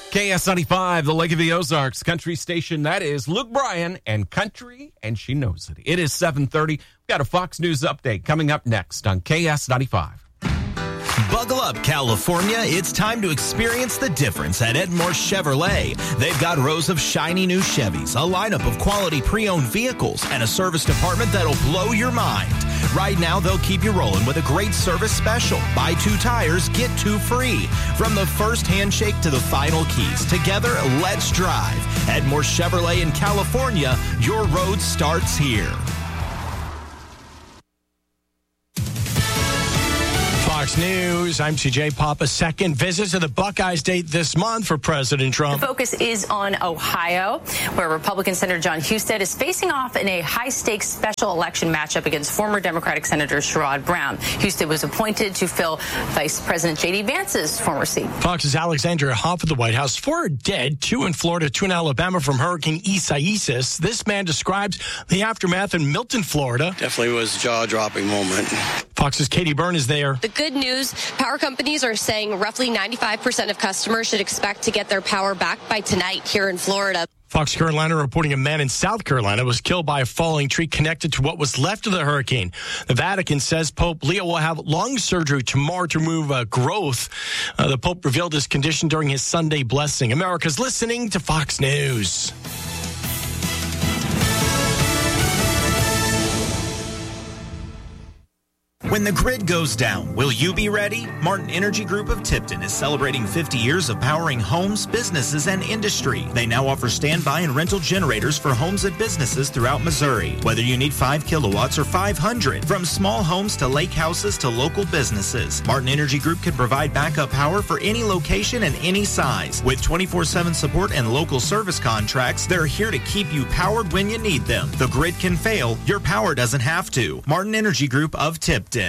KS95, the Lake of the Ozarks country station. That is Luke Bryan and Country, and she knows it. It is 7:30. We've got a Fox News update coming up next on KS95. Buckle up, California. It's time to experience the difference at Edmore Chevrolet. They've got rows of shiny new Chevys, a lineup of quality pre-owned vehicles, and a service department that'll blow your mind. Right now, they'll keep you rolling with a great service special. Buy 2 tires, get 2 free. From the first handshake to the final keys, together, let's drive. Edmore Chevrolet in California, your road starts here. Fox News, I'm CJ Papa. Second visit to the Buckeyes date this month for President Trump. The focus is on Ohio, where Republican Senator John Husted is facing off in a high-stakes special election matchup against former Democratic Senator Sherrod Brown. Husted was appointed to fill Vice President J.D. Vance's former seat. Fox's Alexandria Hoff at the White House. 4 dead, 2 in Florida, 2 in Alabama from Hurricane Isaias. This man describes the aftermath in Milton, Florida. Definitely was a jaw-dropping moment. Fox's Katie Byrne is there. The good news, power companies are saying roughly 95% of customers should expect to get their power back by tonight here in Florida. Fox Carolina reporting a man in South Carolina was killed by a falling tree connected to what was left of the hurricane. The Vatican says Pope Leo will have lung surgery tomorrow to remove growth. The Pope revealed his condition during his Sunday blessing. America's listening to Fox News. When the grid goes down, will you be ready? Martin Energy Group of Tipton is celebrating 50 years of powering homes, businesses, and industry. They now offer standby and rental generators for homes and businesses throughout Missouri. Whether you need 5 kilowatts or 500, from small homes to lake houses to local businesses, Martin Energy Group can provide backup power for any location and any size. With 24/7 support and local service contracts, they're here to keep you powered when you need them. The grid can fail, your power doesn't have to. Martin Energy Group of Tipton.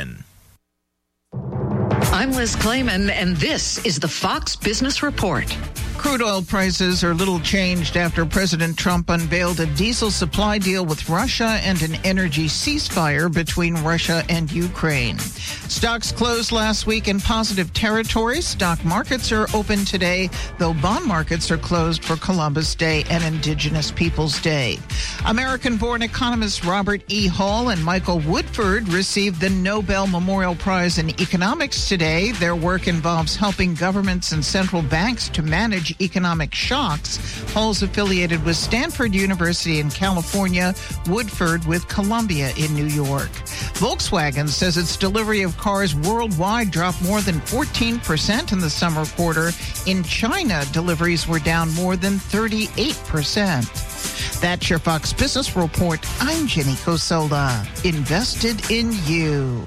I'm Liz Clayman, and this is the Fox Business Report. Crude oil prices are little changed after President Trump unveiled a diesel supply deal with Russia and an energy ceasefire between Russia and Ukraine. Stocks closed last week in positive territory. Stock markets are open today, though bond markets are closed for Columbus Day and Indigenous Peoples Day. American-born economists Robert E. Hall and Michael Woodford received the Nobel Memorial Prize in Economics today. Their work involves helping governments and central banks to manage economic shocks. Hall's affiliated with Stanford University in California, Woodford with Columbia in New York. Volkswagen says its delivery of cars worldwide dropped more than 14% in the summer quarter. In China, deliveries were down more than 38%. That's your Fox Business Report. I'm Jenny Cosola. Invested in you.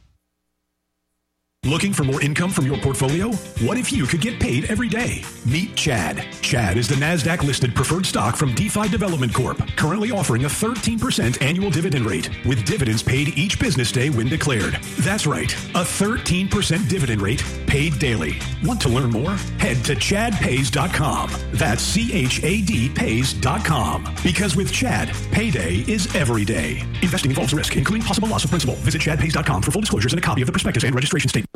Looking for more income from your portfolio? What if you could get paid every day? Meet Chad. Chad is the NASDAQ-listed preferred stock from DeFi Development Corp., currently offering a 13% annual dividend rate, with dividends paid each business day when declared. That's right, a 13% dividend rate paid daily. Want to learn more? Head to chadpays.com. That's CHAD pays.com. Because with Chad, payday is every day. Investing involves risk, including possible loss of principal. Visit chadpays.com for full disclosures and a copy of the prospectus and registration statement.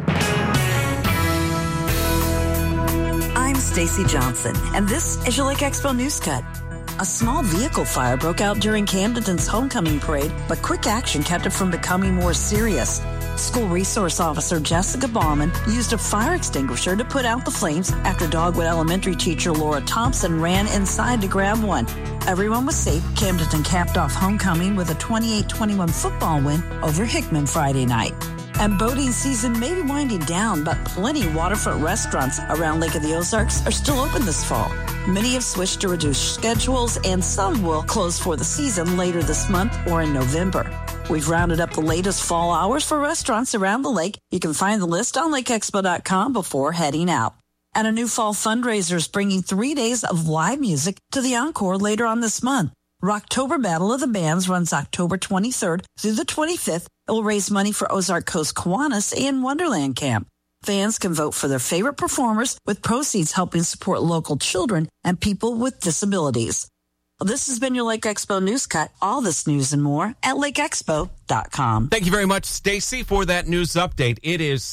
I'm Stacy Johnson, and this is your Lake Expo News Cut. A small vehicle fire broke out during Camdenton's homecoming parade, but quick action kept it from becoming more serious. School resource officer Jessica Bauman used a fire extinguisher to put out the flames after Dogwood Elementary teacher Laura Thompson ran inside to grab one. Everyone was safe. Camdenton capped off homecoming with a 28-21 football win over Hickman Friday night. And boating season may be winding down, but plenty of waterfront restaurants around Lake of the Ozarks are still open this fall. Many have switched to reduced schedules, and some will close for the season later this month or in November. We've rounded up the latest fall hours for restaurants around the lake. You can find the list on lakeexpo.com before heading out. And a new fall fundraiser is bringing 3 days of live music to the Encore later on this month. Rocktober Battle of the Bands runs October 23rd through the 25th. It will raise money for Ozark Coast Kiwanis and Wonderland Camp. Fans can vote for their favorite performers, with proceeds helping support local children and people with disabilities. Well, this has been your Lake Expo News Cut. All this news and more at lakeexpo.com. Thank you very much, Stacy, for that news update. It is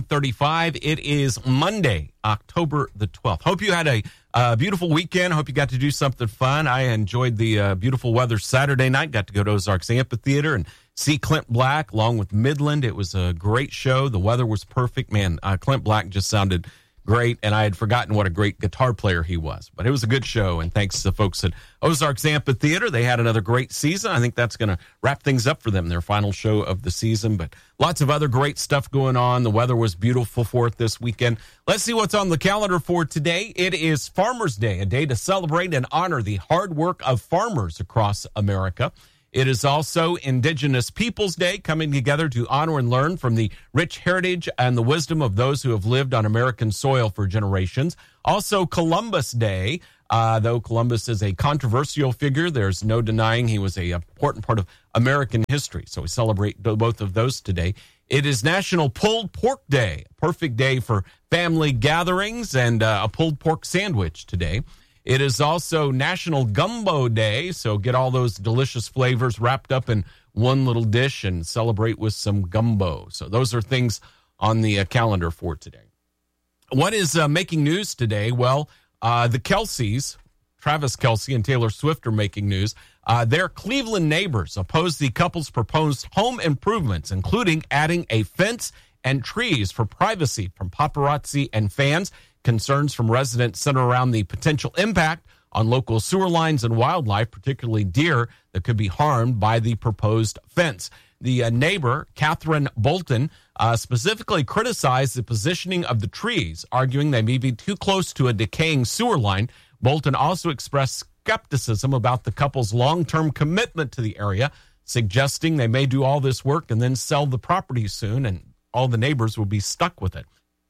7:35. It is Monday, October the 12th. Hope you had a beautiful weekend. Hope you got to do something fun. I enjoyed the beautiful weather Saturday night. Got to go to Ozarks Amphitheater and see Clint Black along with Midland. It was a great show. The weather was perfect. Man, Clint Black just sounded great, and I had forgotten what a great guitar player he was. But it was a good show, and thanks to the folks at Ozarks Amphitheater. They had another great season. I think that's going to wrap things up for them, their final show of the season. But lots of other great stuff going on. The weather was beautiful for it this weekend. Let's see what's on the calendar for today. It is Farmers Day, a day to celebrate and honor the hard work of farmers across America. It is also Indigenous Peoples Day, coming together to honor and learn from the rich heritage and the wisdom of those who have lived on American soil for generations. Also Columbus Day, though Columbus is a controversial figure, there's no denying he was an important part of American history. So we celebrate both of those today. It is National Pulled Pork Day, a perfect day for family gatherings and a pulled pork sandwich today. It is also National Gumbo Day, so get all those delicious flavors wrapped up in one little dish and celebrate with some gumbo. So those are things on the calendar for today. What is making news today? Well, the Kelce's, Travis Kelce and Taylor Swift are making news. Their Cleveland neighbors oppose the couple's proposed home improvements, including adding a fence and trees for privacy from paparazzi and fans. Concerns from residents center around the potential impact on local sewer lines and wildlife, particularly deer, that could be harmed by the proposed fence. The neighbor, Catherine Bolton, specifically criticized the positioning of the trees, arguing they may be too close to a decaying sewer line. Bolton also expressed skepticism about the couple's long-term commitment to the area, suggesting they may do all this work and then sell the property soon, and all the neighbors will be stuck with it.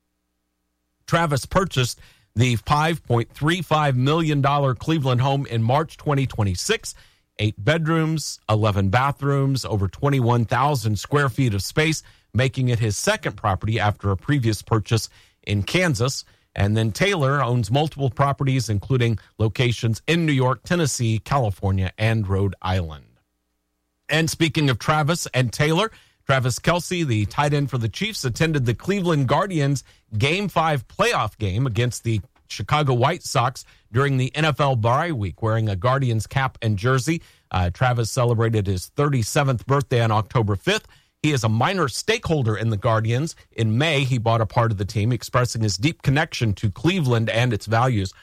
Travis purchased the $5.35 million Cleveland home in March 2026. 8 bedrooms, 11 bathrooms, over 21,000 square feet of space, making it his second property after a previous purchase in Kansas. And then Taylor owns multiple properties, including locations in New York, Tennessee, California, and Rhode Island. And speaking of Travis and Taylor, Travis Kelce, the tight end for the Chiefs, attended the Cleveland Guardians Game 5 playoff game against the Chicago White Sox during the NFL bye week, wearing a Guardians cap and jersey. Travis celebrated his 37th birthday on October 5th. He is a minor stakeholder in the Guardians. In May, he bought a part of the team, expressing his deep connection to Cleveland and its values.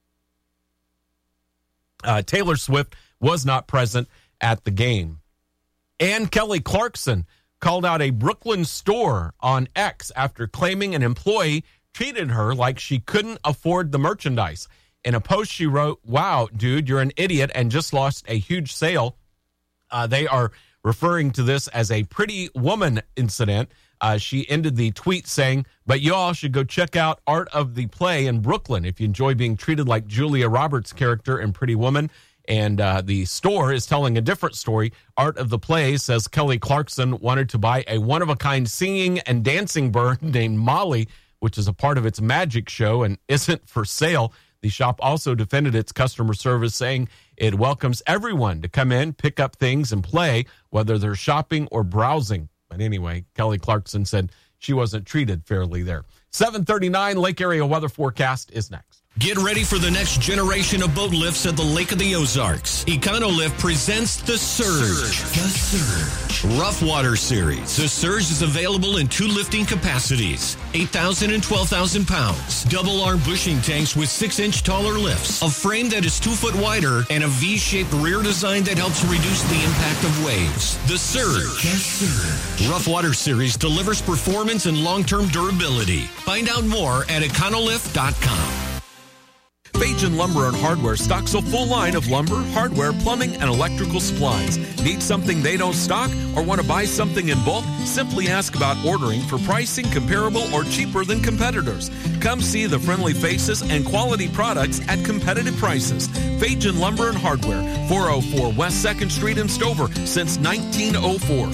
Taylor Swift was not present at the game. And Kelly Clarkson called out a Brooklyn store on X after claiming an employee treated her like she couldn't afford the merchandise. In a post, she wrote, "Wow, dude, you're an idiot and just lost a huge sale." They are referring to this as a Pretty Woman incident. She ended the tweet saying, "But y'all should go check out Art of the Play in Brooklyn if you enjoy being treated like Julia Roberts' character in Pretty Woman." And the store is telling a different story. Art of the Play says Kelly Clarkson wanted to buy a one-of-a-kind singing and dancing bird named Molly, which is a part of its magic show and isn't for sale. The shop also defended its customer service, saying it welcomes everyone to come in, pick up things, and play, whether they're shopping or browsing. But anyway, Kelly Clarkson said she wasn't treated fairly there. 7:39 Lake Area weather forecast is next. Get ready for the next generation of boat lifts at the Lake of the Ozarks. EconoLift presents the Surge. The Surge. Rough Water Series. The Surge is available in 2 lifting capacities, 8,000 and 12,000 pounds. Double arm bushing tanks with 6-inch taller lifts, a frame that is 2 foot wider, and a V-shaped rear design that helps reduce the impact of waves. The Surge. The Surge. Rough Water Series delivers performance and long-term durability. Find out more at econolift.com. Bajan Lumber and Hardware stocks a full line of lumber, hardware, plumbing, and electrical supplies. Need something they don't stock or want to buy something in bulk? Simply ask about ordering for pricing comparable or cheaper than competitors. Come see the friendly faces and quality products at competitive prices. Bajan Lumber and Hardware, 404 West 2nd Street in Stover since 1904.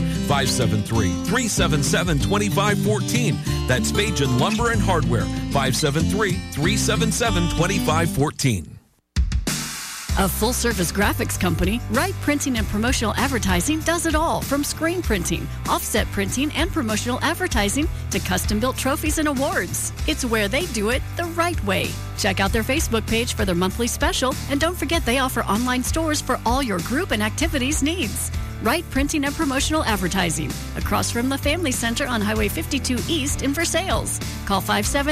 573-377-2514. That's Bajan Lumber and Hardware, 573-377-2514. A full-service graphics company, Wright Printing and Promotional Advertising does it all, from screen printing, offset printing, and promotional advertising to custom-built trophies and awards. It's where they do it the right way. Check out their Facebook page for their monthly special, and don't forget they offer online stores for all your group and activities needs. Wright Printing and Promotional Advertising, across from the Family Center on Highway 52 East in Versailles. Call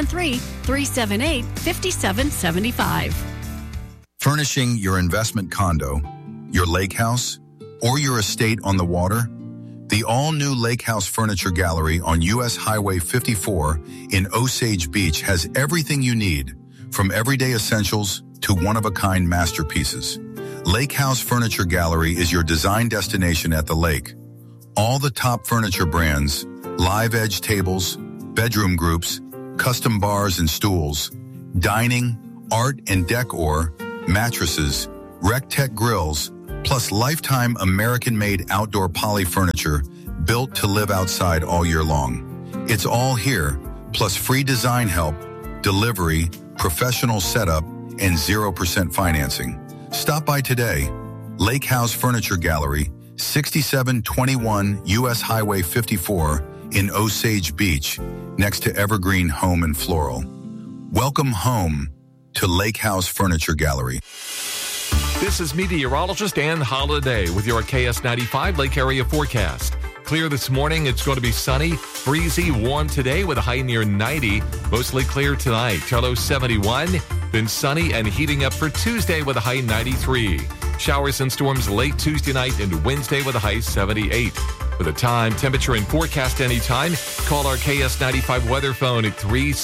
573-378-5775. Furnishing your investment condo, your lake house, or your estate on the water? The all-new Lake House Furniture Gallery on U.S. Highway 54 in Osage Beach has everything you need, from everyday essentials to one-of-a-kind masterpieces. Lake House Furniture Gallery is your design destination at the lake. All the top furniture brands, live edge tables, bedroom groups, custom bars and stools, dining, art and decor, mattresses, Rec-Tec grills, plus lifetime American-made outdoor poly furniture built to live outside all year long. It's all here, plus free design help, delivery, professional setup, and 0% financing. Stop by today. Lake House Furniture Gallery, 6721 U.S. Highway 54 in Osage Beach, next to Evergreen Home and Floral. Welcome home to Lake House Furniture Gallery. This is meteorologist Ann Holiday with your KS95 Lake Area forecast. Clear this morning. It's going to be sunny, breezy, warm today with a high near 90. Mostly clear tonight. Low 71. Then sunny and heating up for Tuesday with a high 93. Showers and storms late Tuesday night and Wednesday with a high 78. For the time, temperature, and forecast anytime, call our KS95 weather phone at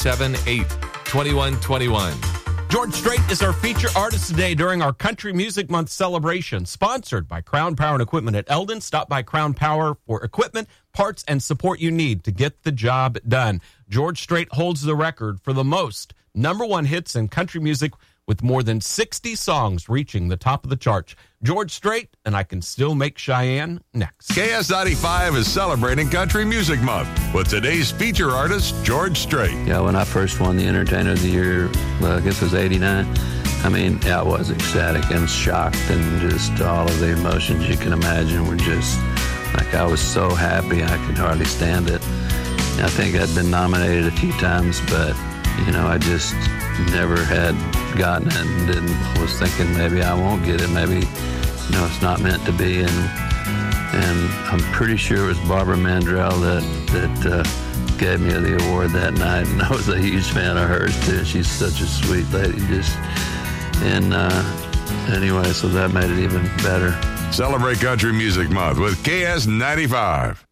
378-2121. George Strait is our feature artist today during our Country Music Month celebration, sponsored by Crown Power and Equipment at Eldon. Stop by Crown Power for equipment, parts, and support you need to get the job done. George Strait holds the record for the most #1 hits in country music, with more than 60 songs reaching the top of the charts. George Strait, and I Can Still Make Cheyenne, next. KS95 is celebrating Country Music Month with today's feature artist, George Strait. Yeah, when I first won the Entertainer of the Year, well, I guess it was 89, I mean, I was ecstatic and shocked, and just all of the emotions you can imagine were just, like, I was so happy I could hardly stand it. I think I'd been nominated a few times, but, you know, I just never had gotten it and was thinking maybe I won't get it. Maybe, you know, it's not meant to be. And I'm pretty sure it was Barbara Mandrell that gave me the award that night. And I was a huge fan of hers too. She's such a sweet lady. Anyway, so that made it even better. Celebrate Country Music Month with KS95.